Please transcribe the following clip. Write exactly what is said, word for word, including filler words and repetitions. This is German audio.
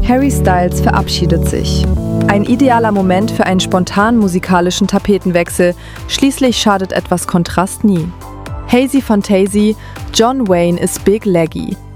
Harry Styles verabschiedet sich. Ein idealer Moment für einen spontanen musikalischen Tapetenwechsel, schließlich schadet etwas Kontrast nie. Hazy Fantasy, John Wayne is big leggy.